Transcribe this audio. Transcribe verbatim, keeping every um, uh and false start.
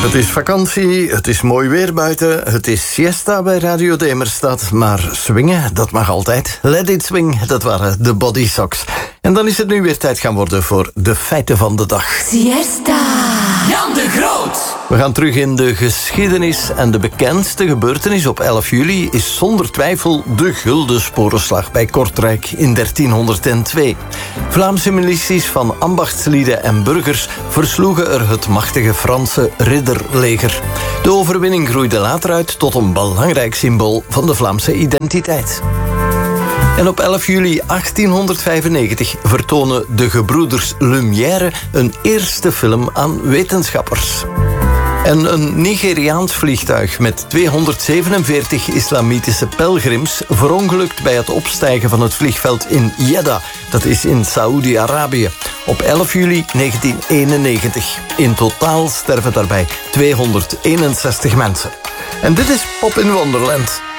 Het is vakantie, het is mooi weer buiten, het is siesta bij Radio Demerstad, maar swingen, dat mag altijd. Let it swing, dat waren de Body Socks. En dan is het nu weer tijd gaan worden voor de feiten van de dag. Siesta. Jan de Groot. We gaan terug in de geschiedenis en de bekendste gebeurtenis op elf juli is zonder twijfel de Gulden Sporenslag bij Kortrijk in dertienhonderdtwee. Vlaamse milities van ambachtslieden en burgers versloegen er het machtige Franse ridderleger. De overwinning groeide later uit tot een belangrijk symbool van de Vlaamse identiteit. En op elf juli achttienhonderdvijfennegentig vertonen de gebroeders Lumière een eerste film aan wetenschappers. En een Nigeriaans vliegtuig met tweehonderdzevenenveertig islamitische pelgrims verongelukt bij het opstijgen van het vliegveld in Jeddah. Dat is in Saoedi-Arabië. Op elf juli negentieneenennegentig. In totaal sterven daarbij tweehonderdeenenzestig mensen. En dit is Pop in Wonderland.